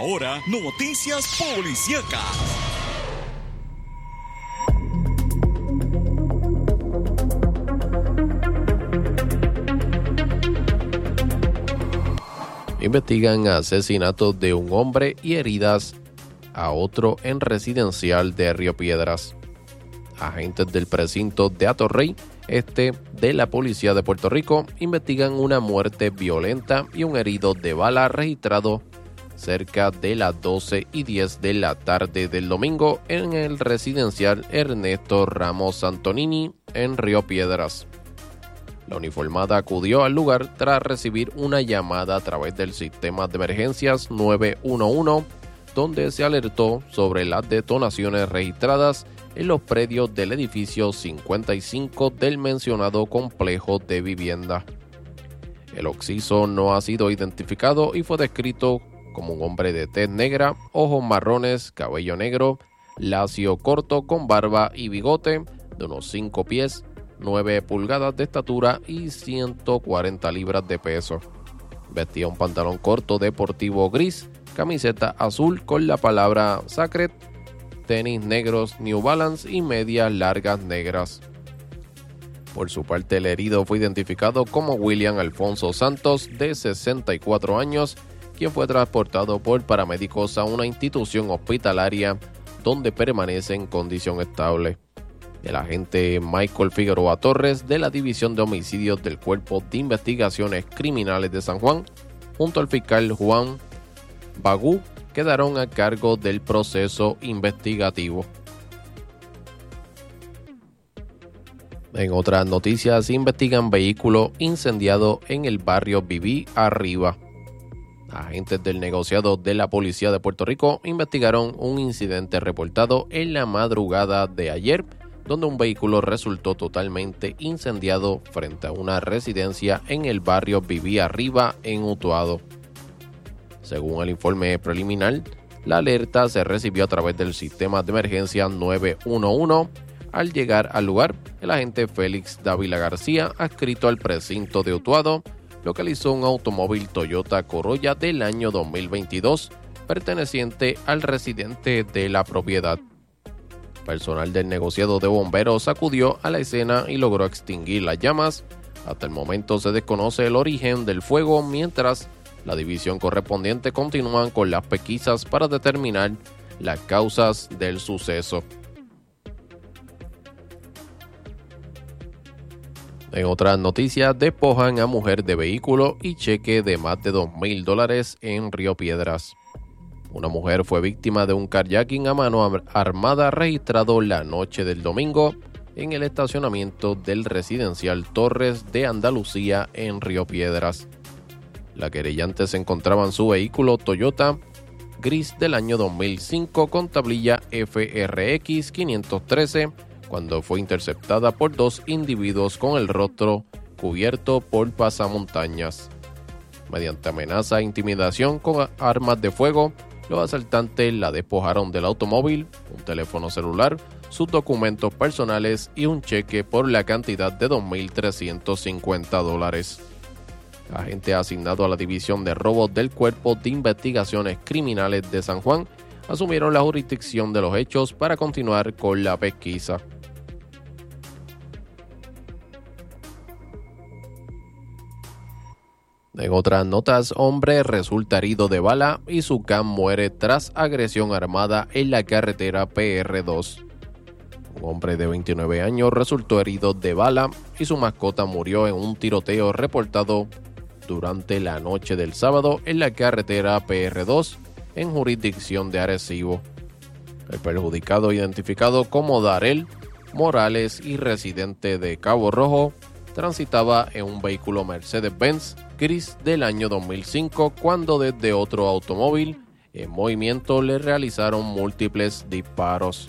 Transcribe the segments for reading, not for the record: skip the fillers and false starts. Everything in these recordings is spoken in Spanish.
ahora, noticias policíacas. Investigan asesinatos de un hombre y heridas a otro en residencial de Río Piedras. Agentes del precinto de Atorrey de la Policía de Puerto Rico investigan una muerte violenta y un herido de bala registrado cerca de las 12:10 de la tarde del domingo en el residencial Ernesto Ramos Antonini en Río Piedras. La uniformada acudió al lugar tras recibir una llamada a través del sistema de emergencias 911, donde se alertó sobre las detonaciones registradas en los predios del edificio 55 del mencionado complejo de vivienda. El occiso no ha sido identificado y fue descrito como un hombre de tez negra, ojos marrones, cabello negro, lacio corto con barba y bigote, de unos 5 pies, 9 pulgadas de estatura y 140 libras de peso. Vestía un pantalón corto deportivo gris, camiseta azul con la palabra Sacred, tenis negros New Balance y medias largas negras. Por su parte, el herido fue identificado como William Alfonso Santos, de 64 años, quien fue transportado por paramédicos a una institución hospitalaria donde permanece en condición estable. El agente Michael Figueroa Torres, de la División de Homicidios del Cuerpo de Investigaciones Criminales de San Juan, junto al fiscal Juan Bagú, quedaron a cargo del proceso investigativo. En otras noticias, investigan vehículo incendiado en el barrio Viví Arriba. Agentes del negociado de la Policía de Puerto Rico investigaron un incidente reportado en la madrugada de ayer, donde un vehículo resultó totalmente incendiado frente a una residencia en el barrio Viví Arriba en Utuado. Según el informe preliminar, la alerta se recibió a través del sistema de emergencia 911. Al llegar al lugar, el agente Félix Dávila García, adscrito al precinto de Utuado, localizó un automóvil Toyota Corolla del año 2022, perteneciente al residente de la propiedad. Personal del negociado de bomberos acudió a la escena y logró extinguir las llamas. Hasta el momento se desconoce el origen del fuego, mientras la división correspondiente continúa con las pesquisas para determinar las causas del suceso. En otras noticias, despojan a mujer de vehículo y cheque de más de $2,000 en Río Piedras. Una mujer fue víctima de un carjacking a mano armada registrado la noche del domingo en el estacionamiento del residencial Torres de Andalucía en Río Piedras. La querellante se encontraba en su vehículo Toyota gris del año 2005 con tablilla FRX 513 cuando fue interceptada por dos individuos con el rostro cubierto por pasamontañas. Mediante amenaza e intimidación con armas de fuego, los asaltantes la despojaron del automóvil, un teléfono celular, sus documentos personales y un cheque por la cantidad de $2,350. Agente asignado a la División de Robos del Cuerpo de Investigaciones Criminales de San Juan asumieron la jurisdicción de los hechos para continuar con la pesquisa. En otras notas, hombre resulta herido de bala y su can muere tras agresión armada en la carretera PR2. Un hombre de 29 años resultó herido de bala y su mascota murió en un tiroteo reportado durante la noche del sábado en la carretera PR2 en jurisdicción de Arecibo. El perjudicado, identificado como Darel Morales y residente de Cabo Rojo, transitaba en un vehículo Mercedes-Benz gris del año 2005 cuando desde otro automóvil en movimiento le realizaron múltiples disparos.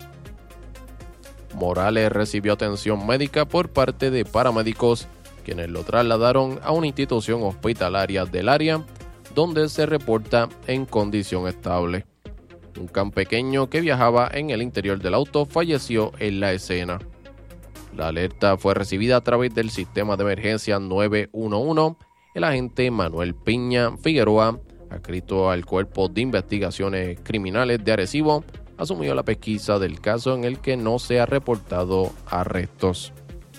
Morales recibió atención médica por parte de paramédicos, quienes lo trasladaron a una institución hospitalaria del área, donde se reporta en condición estable. Un can pequeño que viajaba en el interior del auto falleció en la escena. La alerta fue recibida a través del sistema de emergencia 911. El agente Manuel Piña Figueroa, adscrito al Cuerpo de Investigaciones Criminales de Arecibo, asumió la pesquisa del caso en el que no se ha reportado arrestos.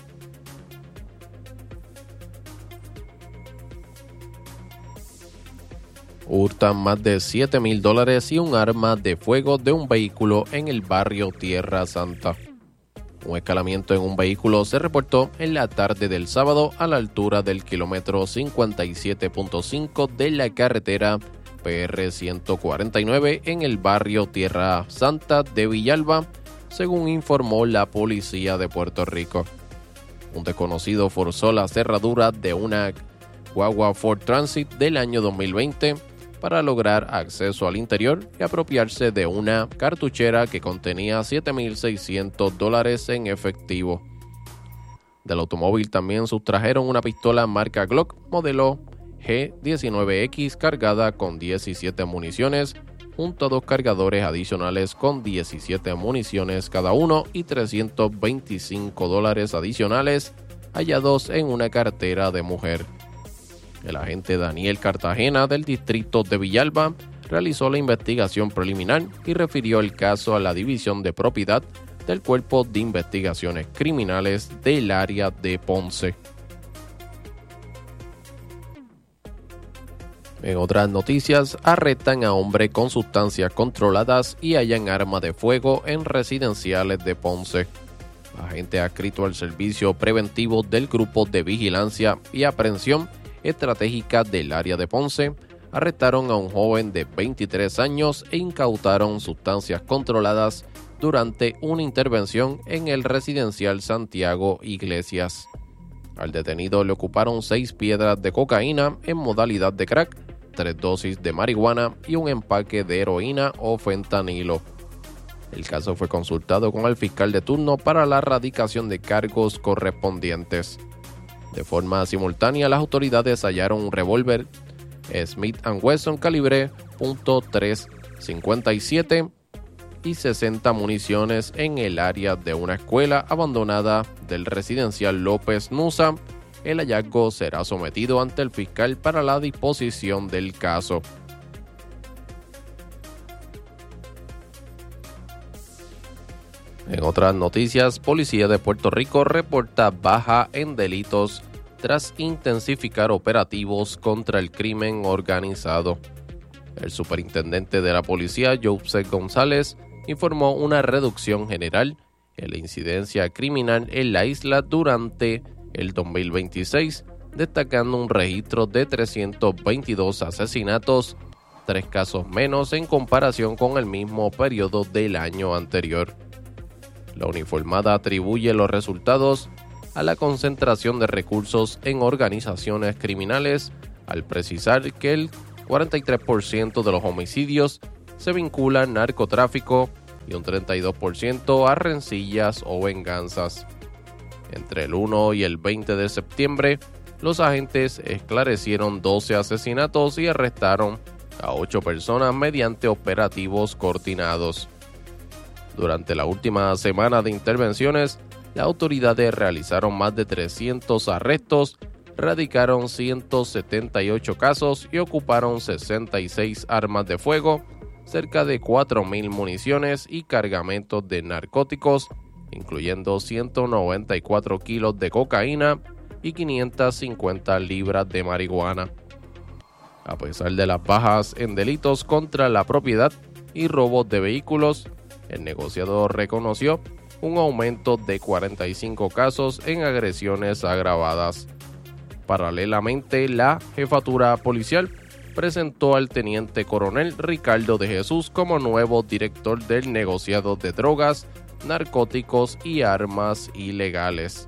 Hurtan más de $7,000 y un arma de fuego de un vehículo en el barrio Tierra Santa. Un escalamiento en un vehículo se reportó en la tarde del sábado a la altura del kilómetro 57.5 de la carretera PR 149 en el barrio Tierra Santa de Villalba, según informó la policía de Puerto Rico. Un desconocido forzó la cerradura de una guagua Ford Transit del año 2020 para lograr acceso al interior y apropiarse de una cartuchera que contenía $7,600 en efectivo. Del automóvil también sustrajeron una pistola marca Glock modelo G19X cargada con 17 municiones, junto a 2 cargadores adicionales con 17 municiones cada uno y $325 adicionales hallados en una cartera de mujer. El agente Daniel Cartagena del distrito de Villalba realizó la investigación preliminar y refirió el caso a la División de Propiedad del Cuerpo de Investigaciones Criminales del área de Ponce. En otras noticias, arrestan a hombre con sustancias controladas y hallan arma de fuego en residenciales de Ponce. Agente adscrito al Servicio Preventivo del Grupo de Vigilancia y Aprehensión Estratégica del área de Ponce arrestaron a un joven de 23 años e incautaron sustancias controladas durante una intervención en el residencial Santiago Iglesias. Al detenido le ocuparon 6 piedras de cocaína en modalidad de crack, 3 dosis de marihuana y un empaque de heroína o fentanilo. El caso fue consultado con el fiscal de turno para la radicación de cargos correspondientes. De forma simultánea, las autoridades hallaron un revólver Smith & Wesson calibre .357 y 60 municiones en el área de una escuela abandonada del residencial López Nusa. El hallazgo será sometido ante el fiscal para la disposición del caso. En otras noticias, Policía de Puerto Rico reporta baja en delitos tras intensificar operativos contra el crimen organizado. El superintendente de la policía, Joseph González, informó una reducción general en la incidencia criminal en la isla durante el 2026, destacando un registro de 322 asesinatos, 3 casos menos en comparación con el mismo periodo del año anterior. La uniformada atribuye los resultados a la concentración de recursos en organizaciones criminales, al precisar que el 43% de los homicidios se vinculan al narcotráfico y un 32% a rencillas o venganzas. Entre el 1 y el 20 de septiembre, los agentes esclarecieron 12 asesinatos y arrestaron a 8 personas mediante operativos coordinados. Durante la última semana de intervenciones, las autoridades realizaron más de 300 arrestos, radicaron 178 casos y ocuparon 66 armas de fuego, cerca de 4,000 municiones y cargamentos de narcóticos, incluyendo 194 kilos de cocaína y 550 libras de marihuana. A pesar de las bajas en delitos contra la propiedad y robos de vehículos, el negociador reconoció un aumento de 45 casos en agresiones agravadas. Paralelamente, la jefatura policial presentó al teniente coronel Ricardo de Jesús como nuevo director del negociado de drogas, narcóticos y armas ilegales.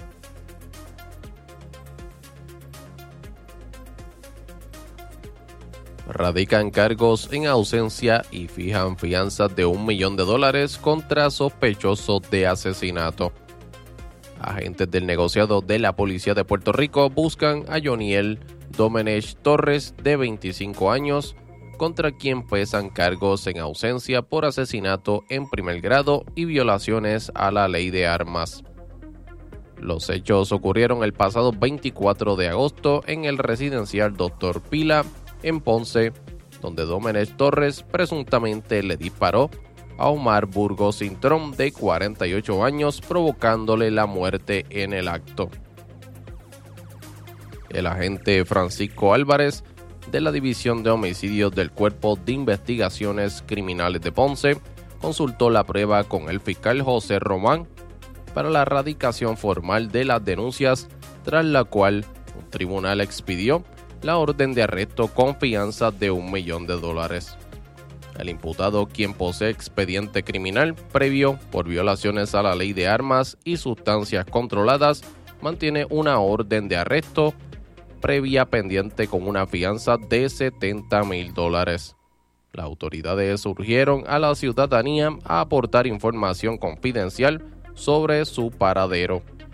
Radican cargos en ausencia y fijan fianzas de $1 millón contra sospechosos de asesinato. Agentes del negociado de la Policía de Puerto Rico buscan a Joniel Domenech Torres, de 25 años, contra quien pesan cargos en ausencia por asesinato en primer grado y violaciones a la ley de armas. Los hechos ocurrieron el pasado 24 de agosto en el residencial Dr. Pila, en Ponce, donde Domenech Torres presuntamente le disparó a Omar Burgos Cintrón, de 48 años, provocándole la muerte en el acto. El agente Francisco Álvarez, de la División de Homicidios del Cuerpo de Investigaciones Criminales de Ponce, consultó la prueba con el fiscal José Román para la radicación formal de las denuncias, tras la cual un tribunal expidió la orden de arresto con fianza de $1 millón. El imputado, quien posee expediente criminal previo por violaciones a la ley de armas y sustancias controladas, mantiene una orden de arresto previa pendiente con una fianza de $70,000. Las autoridades urgieron a la ciudadanía a aportar información confidencial sobre su paradero.